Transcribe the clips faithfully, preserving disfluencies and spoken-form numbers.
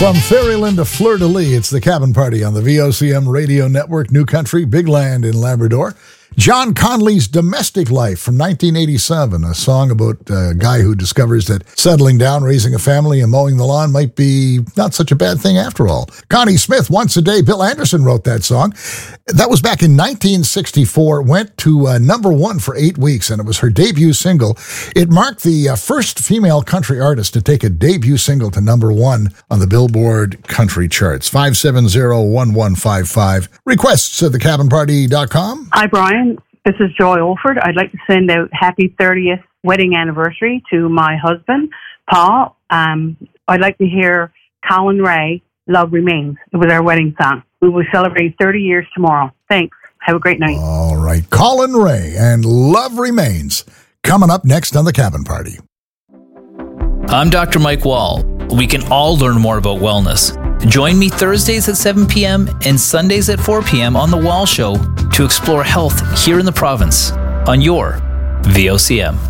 From Fairyland to Fleur-de-Lis, it's the Cabin Party on the V O C M Radio Network, New Country, Big Land in Labrador. John Conley's Domestic Life from nineteen eighty-seven, a song about a guy who discovers that settling down, raising a family, and mowing the lawn might be not such a bad thing after all. Connie Smith, Once a Day. Bill Anderson wrote that song. That was back in nineteen sixty-four, went to uh, number one for eight weeks, and it was her debut single. It marked the uh, first female country artist to take a debut single to number one on the Billboard country charts. five seven zero, one one five five. Requests at the cabin party dot com. Hi, Brian. This is Joy Olford. I'd like to send out happy thirtieth wedding anniversary to my husband, Paul. Um, I'd like to hear Colin Ray, Love Remains. It was our wedding song. We will celebrate thirty years tomorrow. Thanks. Have a great night. All right. Colin Ray and Love Remains coming up next on The Cabin Party. I'm Doctor Mike Wall. We can all learn more about wellness. Join me Thursdays at seven p.m. and Sundays at four p.m. on The Wall Show to explore health here in the province on your V O C M.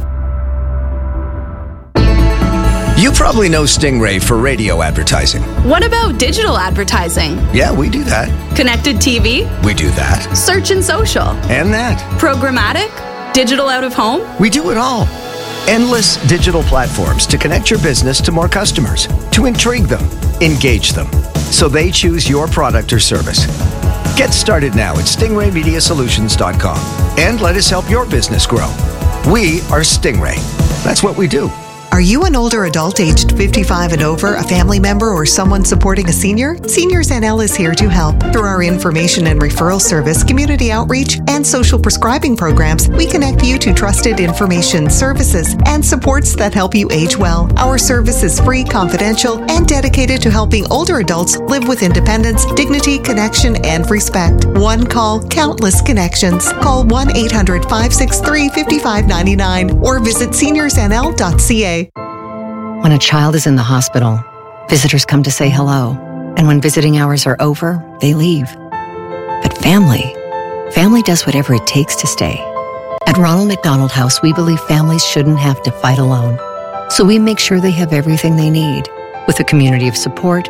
You probably know Stingray for radio advertising. What about digital advertising? Yeah, we do that. Connected T V? We do that. Search and social? And that. Programmatic? Digital out of home? We do it all. Endless digital platforms to connect your business to more customers, to intrigue them, engage them, so they choose your product or service. Get started now at stingray media solutions dot com and let us help your business grow. We are Stingray. That's what we do. Are you an older adult aged fifty-five and over, a family member, or someone supporting a senior? Seniors N L is here to help. Through our information and referral service, community outreach, and social prescribing programs, we connect you to trusted information, services, and supports that help you age well. Our service is free, confidential, and dedicated to helping older adults live with independence, dignity, connection, and respect. One call, countless connections. Call one eight hundred, five six three, five five nine nine or visit seniors n l dot c a. When a child is in the hospital, visitors come to say hello. And when visiting hours are over, they leave. But family, family does whatever it takes to stay. At Ronald McDonald House, we believe families shouldn't have to fight alone. So we make sure they have everything they need, with a community of support,